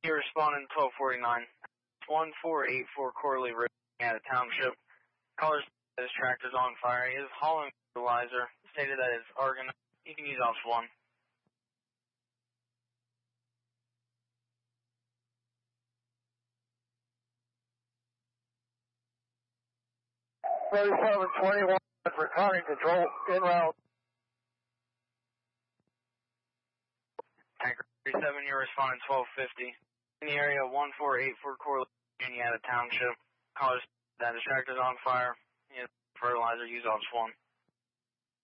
You're responding 1249. 1484 Corley Road at a township. Caller said his tractor's on fire. He is hauling fertilizer. Stated that it's argon. You can use option 1. 3721 for county control en route. Tanker 37, you're responding 1250. In the area 1484 Corley, Virginia, at a township. Caller said that his tractor's on fire. He has fertilizer. Use option 1.